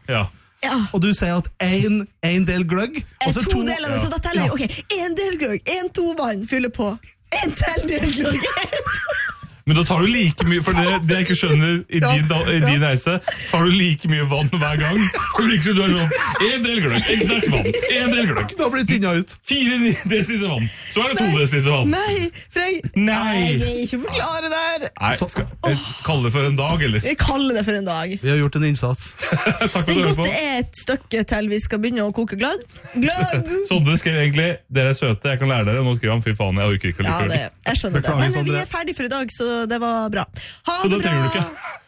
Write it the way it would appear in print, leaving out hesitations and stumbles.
Ja. Og du sier at en del gløgg, og så 2 deler, så da teller jeg, ok, 1 del gløgg, 1-2 vann, fyller på, 1 del gløgg, Men da tar du like mye, for det jeg ikke skjønner i din reise, tar du like mye vann hver gang. For liksom du sånn, 1 del gløgg, 1 del vann, 1 del gløgg. Da blir det tynnet ut. 4 desiliter vann, så det 2 desiliter vann. Nei, jeg vil ikke forklare det her. Nei, skal jeg kalle det for en dag, eller? Jeg kaller det for en dag. Vi har gjort en innsats. Takk for Det er at du godt hører det er et stykke til vi skal begynne å koke gløgg. Sondre skrev egentlig, dere er søte, jeg kan lære dere, og nå skriver han, fy faen, jeg orker ikke å Ja, lukke. jeg skjønner det. Beklager, Men vi Sondre. er ferdig for i dag, så det var bra. Ha Så det da trenger du bra! ikke.